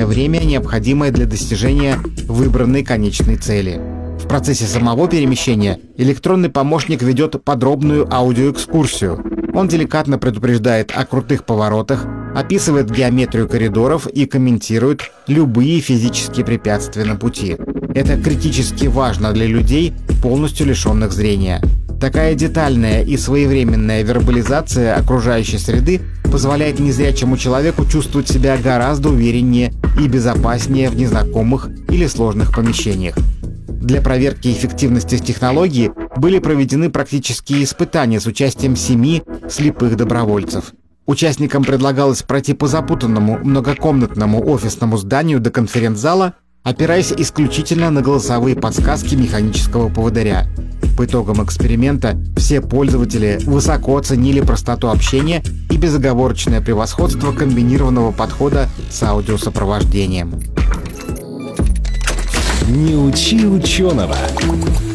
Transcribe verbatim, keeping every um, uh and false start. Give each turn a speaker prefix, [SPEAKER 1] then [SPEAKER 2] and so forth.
[SPEAKER 1] время, необходимое для достижения выбранной конечной цели. В процессе самого перемещения электронный помощник ведет подробную аудиоэкскурсию. Он деликатно предупреждает о крутых поворотах, описывает геометрию коридоров и комментирует любые физические препятствия на пути. Это критически важно для людей, полностью лишенных зрения. Такая детальная и своевременная вербализация окружающей среды позволяет незрячему человеку чувствовать себя гораздо увереннее и безопаснее в незнакомых или сложных помещениях. Для проверки эффективности технологии были проведены практические испытания с участием семи слепых добровольцев. Участникам предлагалось пройти по запутанному многокомнатному офисному зданию до конференц-зала, опираясь исключительно на голосовые подсказки механического поводыря. По итогам эксперимента все пользователи высоко оценили простоту общения и безоговорочное превосходство комбинированного подхода с аудиосопровождением.
[SPEAKER 2] Не учи ученого.